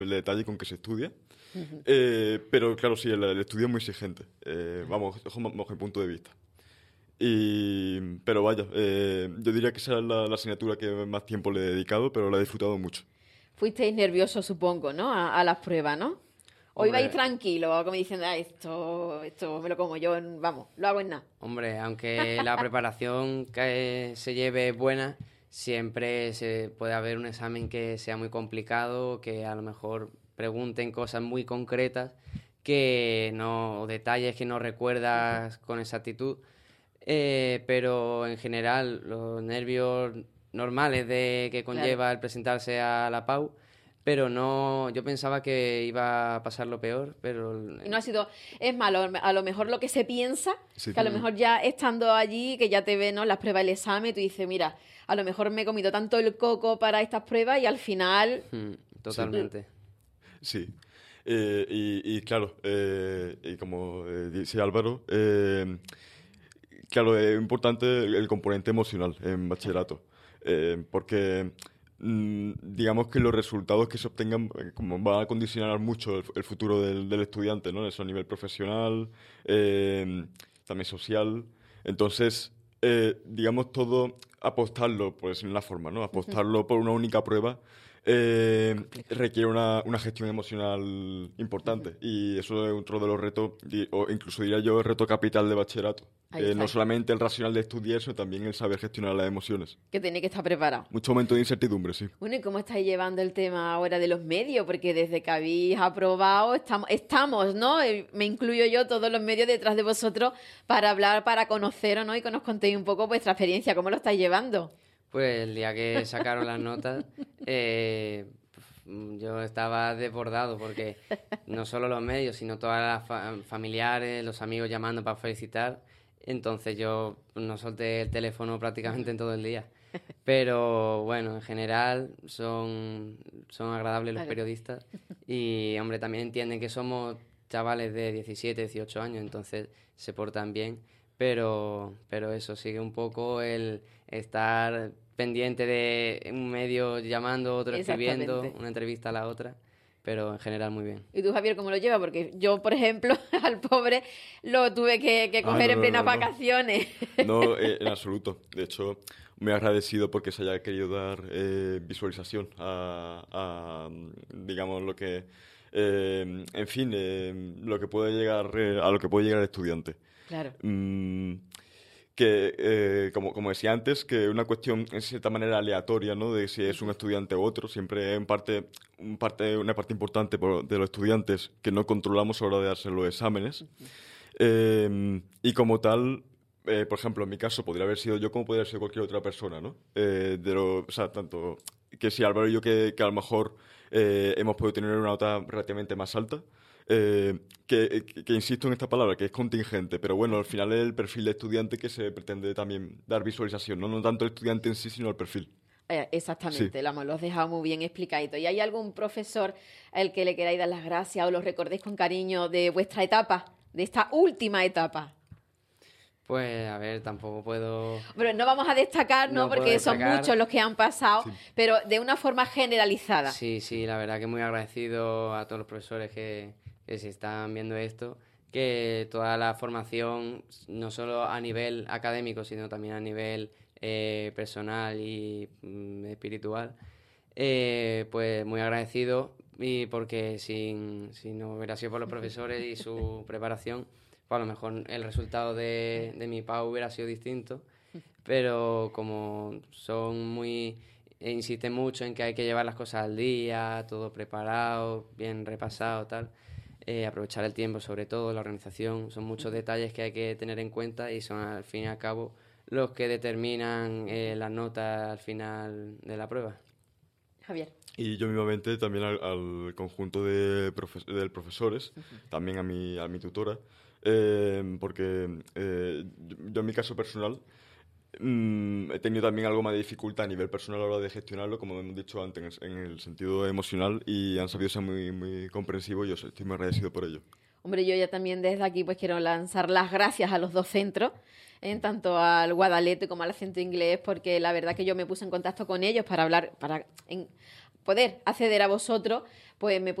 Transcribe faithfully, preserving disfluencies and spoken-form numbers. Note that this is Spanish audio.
el detalle con que se estudia. Uh-huh. Eh, pero claro, sí, el, el estudio es muy exigente. Eh, vamos, es como- bajo mi punto de vista. Y, pero vaya, eh, yo diría que esa es la, la asignatura que más tiempo le he dedicado, pero la he disfrutado mucho. Fuisteis nerviosos, supongo, ¿no? A, a las pruebas, ¿no? O Hombre, ibais tranquilos, como diciendo, ah, esto, esto me lo como yo, en- vamos, lo hago en nada. hombre, aunque la preparación que se lleve es buena, siempre se puede haber un examen que sea muy complicado, que a lo mejor pregunten cosas muy concretas, que no, o detalles que no recuerdas con exactitud. Eh, pero en general, los nervios normales de que conlleva Claro. el presentarse a la PAU, pero no, yo pensaba que iba a pasar lo peor, pero Y no ha sido, es malo, a lo mejor lo que se piensa, Sí. que a lo mejor ya estando allí, que ya te ven, ¿no? Las pruebas, el examen, tú dices, mira, a lo mejor me he comido tanto el coco para estas pruebas y al final, Hmm, totalmente. Sí. Eh, y, y claro, eh, y como eh, dice Álvaro, eh, claro, es importante el, el componente emocional en bachillerato, eh, porque mm, digamos que los resultados que se obtengan eh, como van a condicionar mucho el, el futuro del, del estudiante, ¿no? Eso a nivel profesional, eh, también social. Entonces, eh, digamos todo apostarlo, pues en la forma, ¿no? Apostarlo por una única prueba eh, requiere una, una gestión emocional importante y eso es otro de los retos, di- o incluso diría yo el reto capital de bachillerato. Ahí Eh, está. no solamente el racional de estudiar, sino también el saber gestionar las emociones. que tenéis que estar preparado. Mucho momento de incertidumbre, sí. Bueno, ¿y cómo estáis llevando el tema ahora de los medios? Porque desde que habéis aprobado, estamos, estamos, ¿no? Eh, Me incluyo yo, todos los medios detrás de vosotros para hablar, para conoceros, ¿no? Y que nos contéis un poco vuestra experiencia, ¿cómo lo estáis llevando? Pues el día que sacaron las notas, eh, yo estaba desbordado porque no solo los medios, sino todas las fa- familiares, los amigos llamando para felicitar. Entonces yo no solté el teléfono prácticamente en todo el día. Pero bueno, en general son, son agradables los Claro. periodistas y, hombre, también entienden que somos chavales de diecisiete, dieciocho años, entonces se portan bien. Pero, pero eso sigue un poco el estar pendiente de un medio llamando, otro escribiendo, Exactamente. una entrevista a la otra, pero en general muy bien. ¿Y tú, Javier, cómo lo llevas? Porque yo, por ejemplo, al pobre lo tuve que, que Ah, coger no, en no, plenas no, no. vacaciones. No, eh, en absoluto. De hecho, muy agradecido porque se haya querido dar eh, visualización a, a, mm, digamos, lo que, eh, en fin, eh, lo que puede llegar, eh, a lo que puede llegar el estudiante. Claro. Mm, que, eh, como, como decía antes, que una cuestión en cierta manera aleatoria, ¿no? De si es un estudiante u otro, siempre en parte, un parte, una parte importante por- de los estudiantes que no controlamos a la hora de hacer los exámenes. Eh, y como tal, eh, por ejemplo, en mi caso podría haber sido yo como podría haber sido cualquier otra persona, ¿no? Eh, de lo, o sea, tanto que si Álvaro y yo que, que a lo mejor eh, hemos podido tener una nota relativamente más alta, eh, que, que- que insisto en esta palabra, que es contingente, pero bueno, al final es el perfil de estudiante que se pretende también dar visualización, no, no tanto el estudiante en sí, sino el perfil. Eh, Exactamente, Sí. lo, hemos- lo has dejado muy bien explicadito. ¿Y hay algún profesor al que le queráis dar las gracias o lo recordéis con cariño de vuestra etapa, de esta última etapa? Pues a ver, tampoco puedo... Bueno, no vamos a destacar, ¿no? No puedo Porque son destacar. muchos los que han pasado, Sí. pero de una forma generalizada. Sí, sí, la verdad que muy agradecido a todos los profesores que, que se están viendo esto, que toda la formación, no solo a nivel académico, sino también a nivel eh, personal y mm, espiritual, eh, pues muy agradecido y porque sin, si no hubiera sido por los profesores y su preparación, pues a lo mejor el resultado de, de mi PAU hubiera sido distinto, pero como son muy e insisten mucho en que hay que llevar las cosas al día, todo preparado, bien repasado, tal. Eh, aprovechar el tiempo, sobre todo, la organización. Son muchos detalles que hay que tener en cuenta y son, al fin y al cabo, los que determinan eh, las notas al final de la prueba. Javier. Y yo mismamente también al, al conjunto de, profe- de profesores, también a mi, a mi tutora, eh, porque eh, yo, yo en mi caso personal mm, he tenido también algo más de dificultad a nivel personal a la hora de gestionarlo, como hemos dicho antes, en el, en el sentido emocional, y han sabido ser muy, muy comprensivos y yo estoy muy agradecido por ello. Hombre, yo ya también desde aquí pues quiero lanzar las gracias a los dos centros, en tanto al Guadalete como al Centro Inglés, porque la verdad que yo me puse en contacto con ellos para hablar, para en- poder acceder a vosotros, pues me